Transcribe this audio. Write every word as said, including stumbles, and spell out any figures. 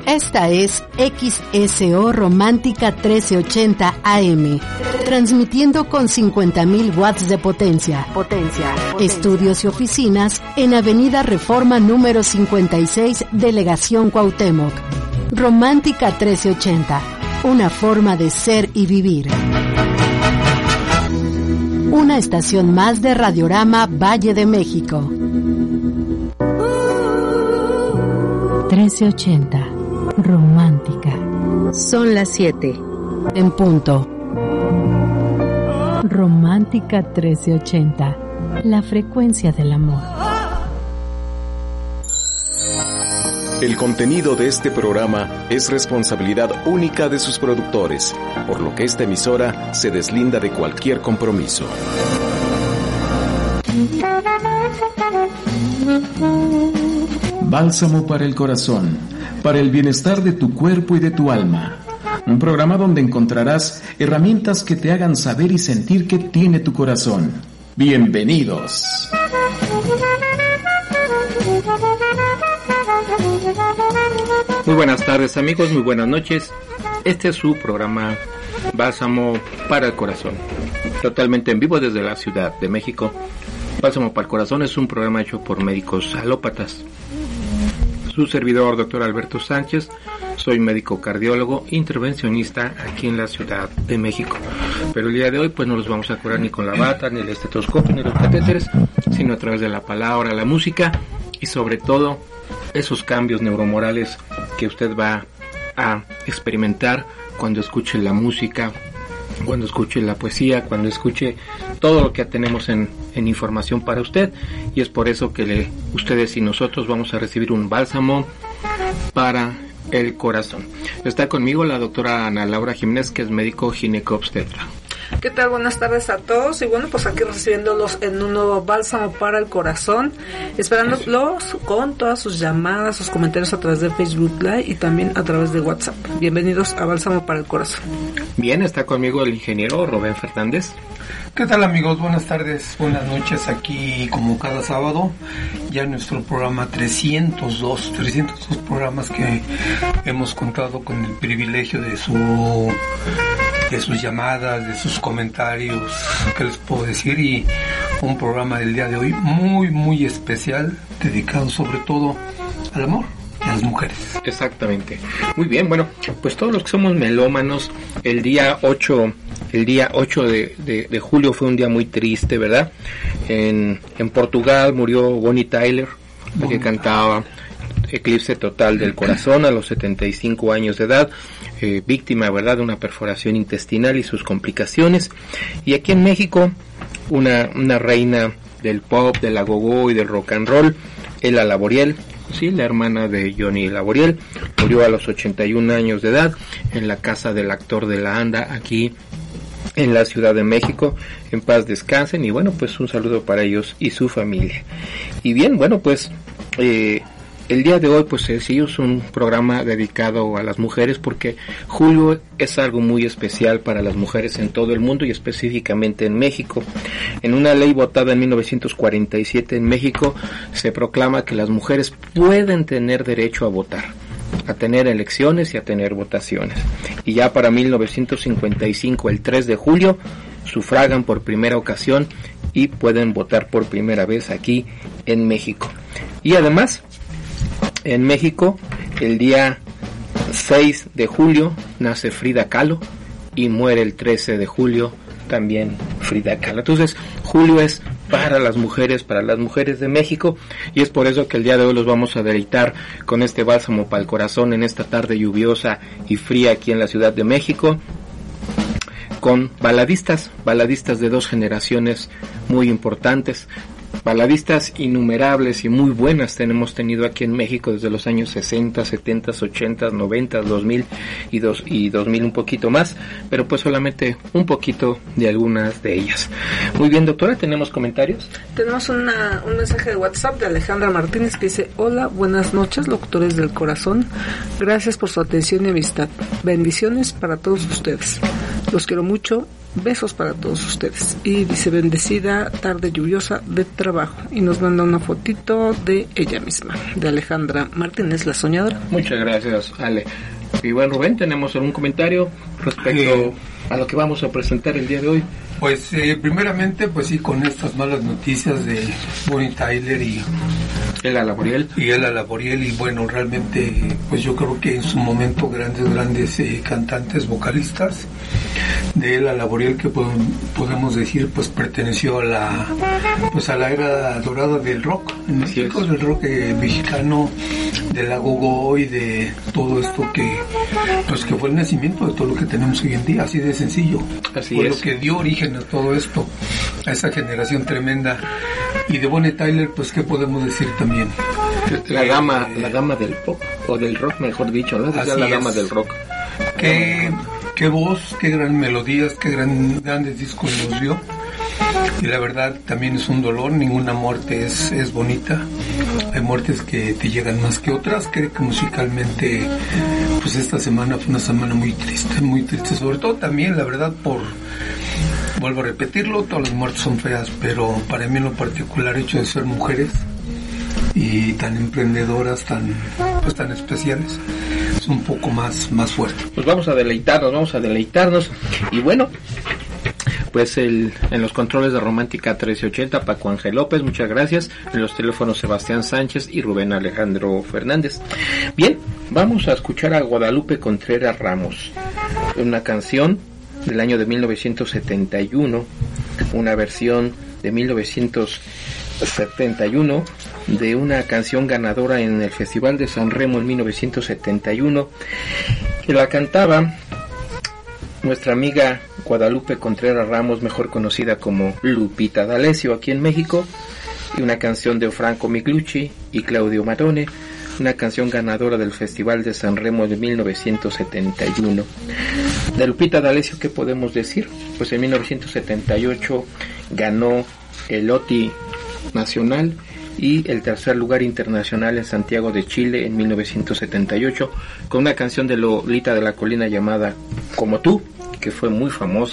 Esta es X S O Romántica trece ochenta A M, transmitiendo con cincuenta mil watts de potencia. Potencia. potencia. Estudios y oficinas en Avenida Reforma número cincuenta y seis, Delegación Cuauhtémoc. Romántica trece ochenta, una forma de ser y vivir. Una estación más de Radiorama Valle de México. trece ochenta, Romántica. Son las siete. En punto. Romántica trece ochenta, la frecuencia del amor. El contenido de este programa es responsabilidad única de sus productores, por lo que esta emisora se deslinda de cualquier compromiso. Bálsamo para el corazón, para el bienestar de tu cuerpo y de tu alma. Un programa donde encontrarás herramientas que te hagan saber y sentir qué tiene tu corazón. Bienvenidos. Muy buenas tardes, amigos, muy buenas noches. Este es su programa Bálsamo para el Corazón, totalmente en vivo desde la Ciudad de México. Bálsamo para el Corazón es un programa hecho por médicos alópatas. Su servidor, doctor Alberto Sánchez, soy médico cardiólogo, intervencionista aquí en la Ciudad de México. Pero el día de hoy pues no los vamos a curar ni con la bata, ni el estetoscopio, ni los catéteres, sino a través de la palabra, la música y sobre todo esos cambios neuromorales que usted va a experimentar cuando escuche la música, cuando escuche la poesía, cuando escuche todo lo que tenemos en, en información para usted. Y es por eso que le, ustedes y nosotros vamos a recibir un bálsamo para el corazón. Está conmigo la doctora Ana Laura Jiménez, que es médico ginecobstetra. ¿Qué tal? Buenas tardes a todos. Y bueno, pues aquí recibiéndolos en un nuevo bálsamo para el corazón, esperándolos con todas sus llamadas, sus comentarios a través de Facebook Live y también a través de WhatsApp. Bienvenidos a Bálsamo para el Corazón. Bien, está conmigo el ingeniero Rubén Fernández. ¿Qué tal, amigos? Buenas tardes, buenas noches, aquí como cada sábado, ya en nuestro programa trescientos dos, trescientos dos programas que hemos contado con el privilegio de su de sus llamadas, de sus comentarios, ¿qué les puedo decir? Y un programa del día de hoy muy, muy especial, dedicado sobre todo al amor y a las mujeres. Exactamente. Muy bien, bueno, pues todos los que somos melómanos, el día ocho, el día ocho de, de, de julio fue un día muy triste, ¿verdad? En, en Portugal murió Bonnie Tyler, la que cantaba Eclipse Total del Corazón a los setenta y cinco años de edad. Eh, víctima, ¿verdad?, de una perforación intestinal y sus complicaciones. Y aquí en México, una, una reina del pop, de la gogo y del rock and roll, Ela Laboriel, sí, la hermana de Johnny Laboriel, murió a los ochenta y un años de edad en la casa del actor de la Anda, aquí en la Ciudad de México. En paz descansen y bueno, pues un saludo para ellos y su familia. Y bien, bueno, pues eh, el día de hoy pues eh, sí es un programa dedicado a las mujeres, porque julio es algo muy especial para las mujeres en todo el mundo y específicamente en México. En una ley votada en mil novecientos cuarenta y siete en México se proclama que las mujeres pueden tener derecho a votar, a tener elecciones y a tener votaciones. Y ya para mil novecientos cincuenta y cinco, el tres de julio, sufragan por primera ocasión y pueden votar por primera vez aquí en México. Y además, en México, el día seis de julio nace Frida Kahlo y muere el trece de julio también Frida Kahlo. Entonces, julio es para las mujeres, para las mujeres de México, y es por eso que el día de hoy los vamos a deleitar con este bálsamo para el corazón en esta tarde lluviosa y fría aquí en la Ciudad de México, con baladistas, baladistas de dos generaciones muy importantes. Baladistas innumerables y muy buenas tenemos tenido aquí en México desde los años sesenta, setenta, ochenta, noventa, dos mil y, dos, y dos mil un poquito más, pero pues solamente un poquito de algunas de ellas. Muy bien, doctora, ¿tenemos comentarios? Tenemos una, un mensaje de WhatsApp de Alejandra Martínez que dice: hola, buenas noches, locutores del corazón, gracias por su atención y amistad, bendiciones para todos ustedes, los quiero mucho Besos para todos ustedes. Y dice, bendecida tarde lluviosa de trabajo. Y nos manda una fotito de ella misma, de Alejandra Martínez, la soñadora. Muchas gracias, Ale. Y bueno, Rubén, ¿tenemos algún comentario respecto eh, a lo que vamos a presentar el día de hoy? Pues eh, primeramente, pues sí, con estas malas noticias de Bonnie Tyler y Ela Laboriel. Y Ela Laboriel, y bueno, realmente, pues yo creo que en su momento grandes, grandes eh, cantantes, vocalistas. De Ela Laboriel, que podemos decir, pues perteneció a la pues a la era dorada del rock en México, del rock eh, mexicano, de la go-go y de todo esto que pues que fue el nacimiento de todo lo que tenemos hoy en día, así de sencillo. Así fue es. Lo que dio origen a todo esto, a esa generación tremenda. Y de Bonnie Tyler, pues qué podemos decir también. La gama, eh, la gama del pop o del rock, mejor dicho, ¿no? Así la es. Gama del rock. Que qué voz, qué gran melodías, qué gran, grandes discos nos dio. Y la verdad también es un dolor, ninguna muerte es, es bonita. Hay muertes que te llegan más que otras. Creo que musicalmente, pues esta semana fue una semana muy triste, muy triste. Sobre todo también, la verdad, por, vuelvo a repetirlo, todas las muertes son feas, pero para mí en lo particular, el hecho de ser mujeres y tan emprendedoras, tan pues tan especiales, es un poco más más fuerte. Pues vamos a deleitarnos, vamos a deleitarnos y bueno, pues el en los controles de Romántica trece ochenta, Paco Ángel López, muchas gracias. En los teléfonos Sebastián Sánchez y Rubén Alejandro Fernández. Bien, vamos a escuchar a Guadalupe Contreras Ramos, una canción del año de mil novecientos setenta y uno, una versión de mil novecientos setenta y uno de una canción ganadora en el Festival de San Remo en mil novecientos setenta y uno, que la cantaba nuestra amiga Guadalupe Contreras Ramos, mejor conocida como Lupita D'Alessio aquí en México, y una canción de Franco Miglucci y Claudio Marone, una canción ganadora del Festival de San Remo de mil novecientos setenta y uno. De Lupita D'Alessio, ¿qué podemos decir? Pues en mil novecientos setenta y ocho ganó el O T I nacional y el tercer lugar internacional en Santiago de Chile en mil novecientos setenta y ocho con una canción de Lolita de la Colina llamada Como Tú, que fue muy famosa